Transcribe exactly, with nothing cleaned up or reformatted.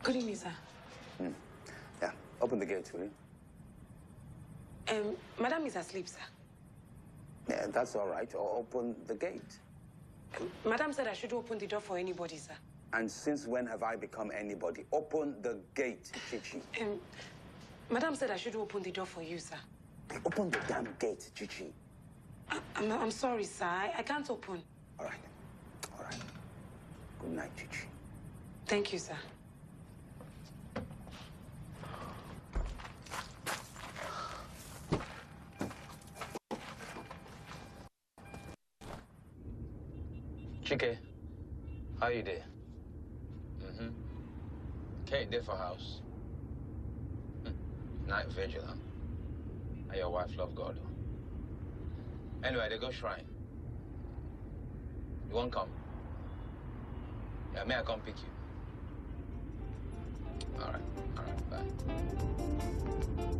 Good evening, sir. Hmm. Yeah, open the gate, will you? Um, Madam is asleep, sir. Yeah, that's all right. Or open the gate. Um, Madam said I should open the door for anybody, sir. And since when have I become anybody? Open the gate, Chichi. Um, Madam said I should open the door for you, sir. Open the damn gate, Chichi. I, I'm, I'm sorry, sir. I, I can't open. All right. All right. Good night, Chichi. Thank you, sir. Chike, how you there? Mm-hmm. Kate there for house. Hmm. Night vigil, huh? And your wife love God. Anyway, they go shrine. You won't come? Yeah, may I come pick you? All right, all right, bye.